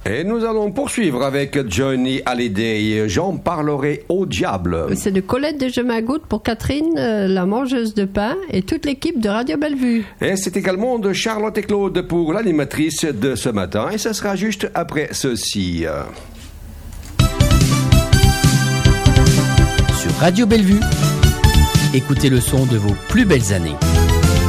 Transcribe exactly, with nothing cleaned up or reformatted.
Et nous allons poursuivre avec Johnny Hallyday. J'en parlerai au diable. C'est de Colette de Je m'agoute pour Catherine, euh, la mangeuse de pain, et toute l'équipe de Radio Bellevue. Et c'est également de Charlotte et Claude pour l'animatrice de ce matin. Et ce sera juste après ceci. Sur Radio Bellevue, écoutez le son de vos plus belles années.